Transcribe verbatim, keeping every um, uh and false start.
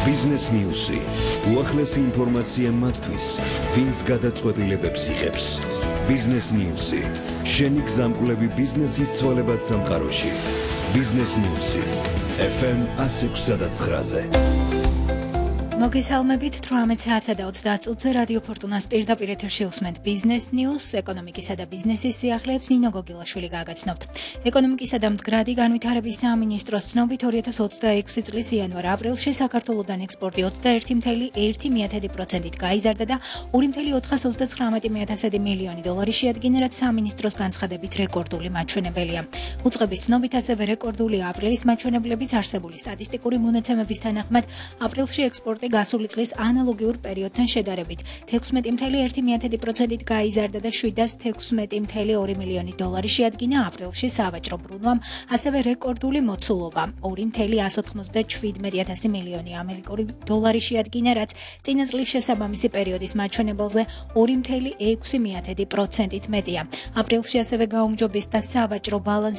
Business News-ი. უახლესი ინფორმაცია მათთვის, ვინც გადაწყვეტილებებს იღებს. Business News-ი. შენი გზამკვლევი ბიზნესის ცვალებად სამყაროში. Business News-ი. F M one oh six point nine-ზე. მოგესალმებით თვრამეტ საათსა და ოცდაათ წუთზე რადიო ფორტუნას პირდაპირ ეთერში უსმენთ Business News, ეკონომიკისა და ბიზნესის სიახლეებს ნინო გოგილაშვილი გააგაცნობთ. ეკონომიკისა და მდგრადი განვითარების სამინისტროს ცნობით ორი ათას ოცდაექვსი წლის იანვარ-აპრილში საქართველოდან ექსპორტი ოცდაერთი წუთი ერთი პროცენტით გაიზარდა და ორი წუთი ოთხას ოცდაცხრამეტი მილიონი დოლარი შეადგინა, რაც სამინისტროს განცხადებით რეკორდული მაჩვენებელია. უწყების ცნობით ასევე რეკორდული აპრილის მაჩვენებლებიც არსებული სტატისტიკური მონაცემების თანახმად აპრილში ექსპორტი გასული წლის ანალოგიურ პერიოდთან შედარებით თექვსმეტი წუთი ერთი პროცენტით გაიზარდა და შვიდას თექვსმეტი წუთი ორი მილიონი დოლარი შეადგინა აპრილში სავაჭრო ბრუნვამ, ასევე რეკორდული მოცულობა ორი წუთი εκατს ოცდაშვიდმეტი ათასი მილიონი ამერიკული დოლარი შეადგინა, რაც წინა წლის შესაბამისი პერიოდის მაჩვენებელზე ორი წუთი ექვსი პროცენტით მეტია. აპრილში ასევე გაუმჯობესდა სავაჭრო ბალანსი